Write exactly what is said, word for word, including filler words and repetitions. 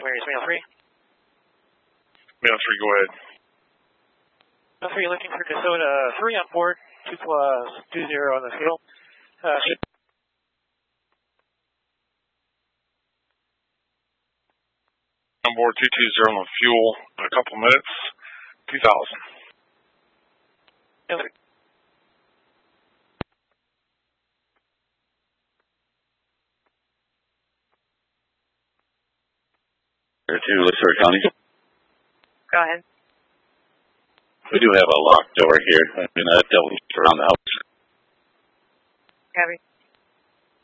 Where is Mail three? Mail three, go ahead. Mail three, looking for DeSoto three on board, two plus two zero on the field. Uh, On board two two zero on the fuel in a couple minutes, two thousand. Mail three. To Lakeshore County. Go ahead. We do have a locked door here. I mean, that devil's around the house. Copy.